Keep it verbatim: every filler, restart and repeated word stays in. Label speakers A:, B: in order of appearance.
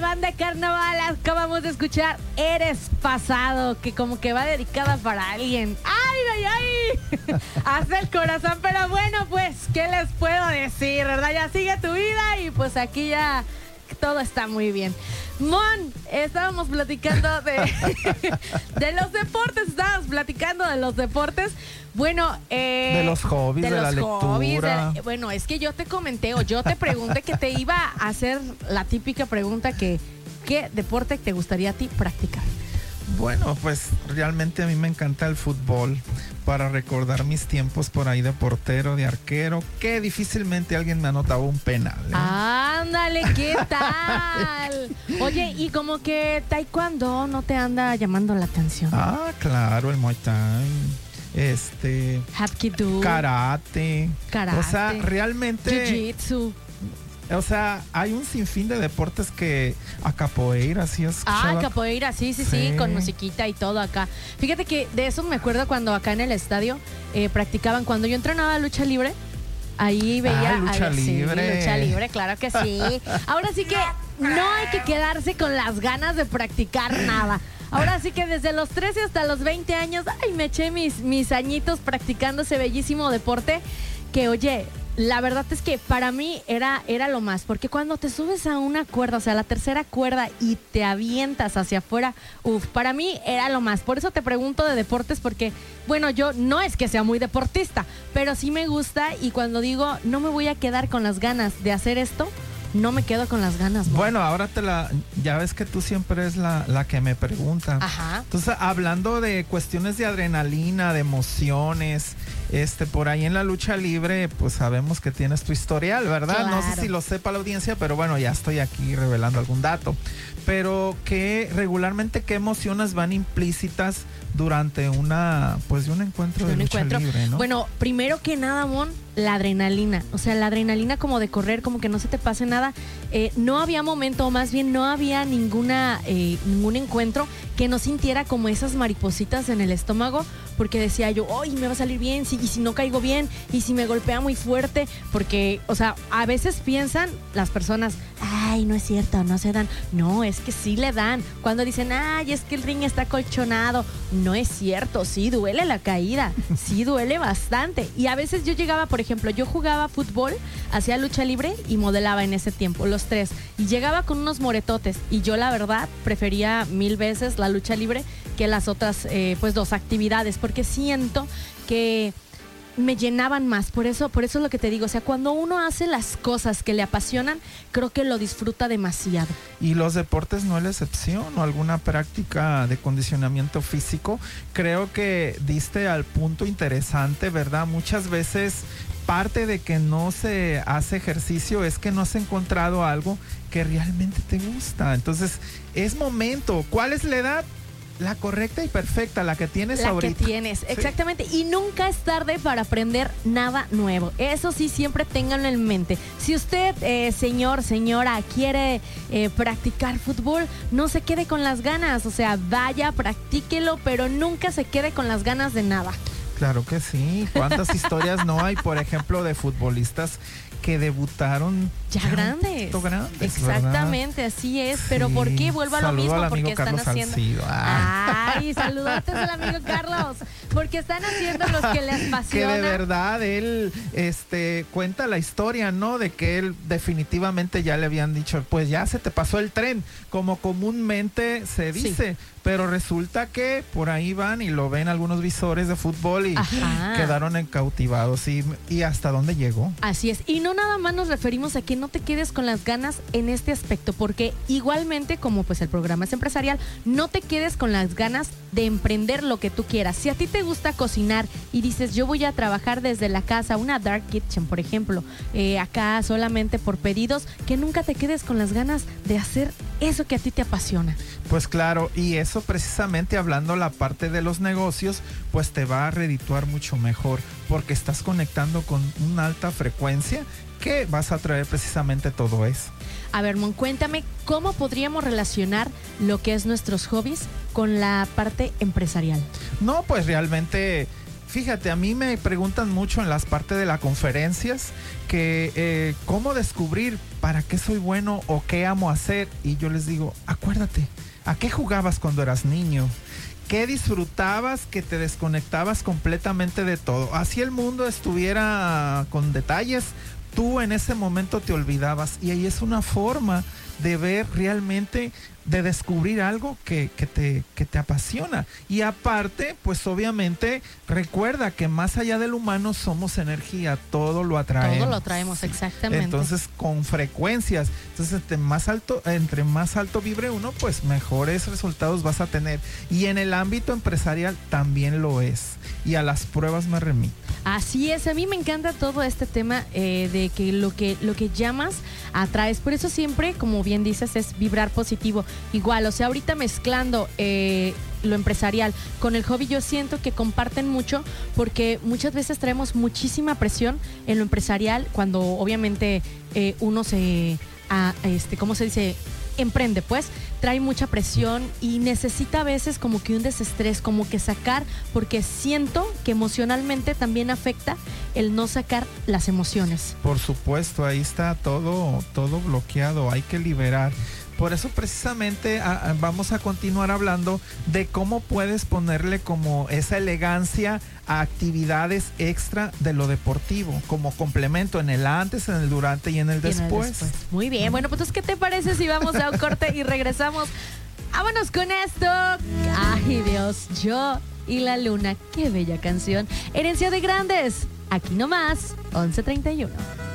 A: Banda Carnaval, acabamos de escuchar Eres Pasado, que como que va dedicada para alguien. ¡Ay, ay, ay! Hace el corazón, pero bueno, pues, ¿qué les puedo decir, verdad? Ya sigue tu vida y pues aquí ya todo está muy bien. Mon, estábamos platicando de, de los deportes, estábamos platicando de los deportes. Bueno, eh,
B: de los hobbies, de, de
A: los
B: la
A: hobbies,
B: lectura.
A: de, bueno, es que yo te comenté o yo te pregunté que te iba a hacer la típica pregunta que ¿qué deporte te gustaría a ti practicar?
B: Bueno, pues realmente a mí me encanta el fútbol, para recordar mis tiempos por ahí de portero, de arquero, que difícilmente alguien me anotaba un penal, ¿eh?
A: Ándale, ¿qué tal? Oye, y como que taekwondo no te anda llamando la atención.
B: Ah, claro, el Muay Thai, este,
A: Hapkido,
B: karate,
A: karate,
B: o sea, realmente,
A: jiu-jitsu.
B: O sea, hay un sinfín de deportes que a capoeira, ¿sí has escuchado?
A: Ah, capoeira, sí, sí, sí, sí, con musiquita y todo acá. Fíjate que de eso me acuerdo cuando acá en el estadio eh, practicaban, cuando yo entrenaba lucha libre, ahí veía...
B: Ah, lucha
A: ahí,
B: libre.
A: Sí, lucha libre, claro que sí. Ahora sí que no hay que quedarse con las ganas de practicar nada. Ahora sí que desde los trece hasta los veinte años, ay, me eché mis, mis añitos practicando ese bellísimo deporte que, oye... La verdad es que para mí era, era lo más, porque cuando te subes a una cuerda, o sea, la tercera cuerda y te avientas hacia afuera, uff, para mí era lo más. Por eso te pregunto de deportes, porque, bueno, yo no es que sea muy deportista, pero sí me gusta y cuando digo no me voy a quedar con las ganas de hacer esto, no me quedo con las ganas, ¿no?
B: Bueno, ahora te la... Ya ves que tú siempre es la, la que me pregunta.
A: Ajá.
B: Entonces, hablando de cuestiones de adrenalina, de emociones, este, por ahí en la lucha libre, pues sabemos que tienes tu historial, ¿verdad?
A: Claro.
B: No sé si lo sepa la audiencia, pero bueno, ya estoy aquí revelando algún dato. Pero que regularmente, ¿qué emociones van implícitas durante una, pues, de un encuentro de,
A: un
B: lucha
A: encuentro.
B: libre, ¿no?
A: Bueno, primero que nada, Mon, la adrenalina. O sea, la adrenalina como de correr, como que no se te pase nada. Eh, no había momento, o más bien no había ninguna eh, ningún encuentro que no sintiera como esas maripositas en el estómago, porque decía yo, ¡ay, me va a salir bien! Si, y si no caigo bien, y si me golpea muy fuerte, porque, o sea, a veces piensan las personas, ¡ay, no es cierto, no se dan! No, es que sí le dan. Cuando dicen, ¡ay, es que el ring está acolchonado! No es cierto, sí duele la caída, sí duele bastante. Y a veces yo llegaba, por ejemplo, yo jugaba fútbol, hacía lucha libre y modelaba en ese tiempo, los tres. Y llegaba con unos moretotes. Y yo, la verdad, prefería mil veces la lucha libre que las otras, eh, pues, dos actividades, porque siento que me llenaban más. Por eso, por eso es lo que te digo. O sea, cuando uno hace las cosas que le apasionan, creo que lo disfruta demasiado.
B: Y los deportes no es la excepción, o alguna práctica de condicionamiento físico. Creo que diste al punto interesante, ¿verdad? Muchas veces parte de que no se hace ejercicio es que no has encontrado algo que realmente te gusta. Entonces, es momento. ¿Cuál es la edad? La correcta y perfecta, la que tienes
A: la
B: ahorita.
A: La que tienes, ¿sí? Exactamente. Y nunca es tarde para aprender nada nuevo. Eso sí, siempre ténganlo en mente. Si usted, eh, señor, señora, quiere eh, practicar fútbol, no se quede con las ganas. O sea, vaya, practíquelo, pero nunca se quede con las ganas de nada.
B: Claro que sí. ¿Cuántas historias no hay, por ejemplo, de futbolistas que debutaron
A: ya, ya grandes?
B: grandes
A: Exactamente,
B: ¿verdad?
A: Así es. Pero sí. ¿Por qué? Vuelvo a lo
B: Saludo
A: mismo,
B: al
A: porque están
B: Carlos
A: haciendo.
B: Salcido.
A: Ah. Ay, saludotes al amigo Carlos, porque están haciendo los que les apasiona.
B: Que de verdad él este cuenta la historia, ¿no? De que él definitivamente ya le habían dicho, pues ya se te pasó el tren, como comúnmente se dice. Sí. Pero resulta que por ahí van y lo ven algunos visores de fútbol y Ajá. quedaron encautivados. ¿Y, ¿Y hasta dónde llegó?
A: Así es. Y no nada más nos referimos a que no te quedes con las ganas en este aspecto, porque igualmente, como pues el programa es empresarial, no te quedes con las ganas de emprender lo que tú quieras. Si a ti te gusta cocinar y dices, yo voy a trabajar desde la casa, una dark kitchen, por ejemplo, eh, acá solamente por pedidos, que nunca te quedes con las ganas de hacer eso que a ti te apasiona.
B: Pues claro, y eso precisamente hablando la parte de los negocios, pues te va a redituar mucho mejor, porque estás conectando con una alta frecuencia que vas a traer precisamente todo eso.
A: A ver, Mon, cuéntame, ¿cómo podríamos relacionar lo que es nuestros hobbies con la parte empresarial?
B: No, pues realmente... Fíjate, a mí me preguntan mucho en las partes de las conferencias que eh, cómo descubrir para qué soy bueno o qué amo hacer. Y yo les digo, acuérdate, ¿a qué jugabas cuando eras niño? ¿Qué disfrutabas que te desconectabas completamente de todo? Así el mundo estuviera con detalles, tú en ese momento te olvidabas. Y ahí es una forma de ver realmente, de descubrir algo que, que, te, que te apasiona. Y aparte, pues obviamente, recuerda que más allá del humano somos energía, todo lo atraemos.
A: Todo lo traemos, exactamente.
B: Entonces, con frecuencias. Entonces, entre más alto, entre más alto vibre uno, pues mejores resultados vas a tener. Y en el ámbito empresarial también lo es. Y a las pruebas me remito.
A: Así es, a mí me encanta todo este tema eh, de que lo que lo que llamas atraes. Por eso siempre, como bien dices, es vibrar positivo. Igual, o sea, ahorita mezclando eh, lo empresarial con el hobby, yo siento que comparten mucho porque muchas veces traemos muchísima presión en lo empresarial cuando obviamente eh, uno se, a, este, ¿cómo se dice? Emprende, pues, trae mucha presión y necesita a veces como que un desestrés, como que sacar, porque siento que emocionalmente también afecta el no sacar las emociones.
B: Por supuesto, ahí está todo, todo bloqueado, hay que liberar. Por eso precisamente a, a, vamos a continuar hablando de cómo puedes ponerle como esa elegancia a actividades extra de lo deportivo, como complemento en el antes, en el durante y en el después.
A: En el después. Muy bien, uh-huh. Bueno, pues ¿qué te parece si vamos a un corte y regresamos? Vámonos con esto. Ay, Dios, yo y la luna, qué bella canción. Herencia de Grandes, aquí nomás, once treinta y uno.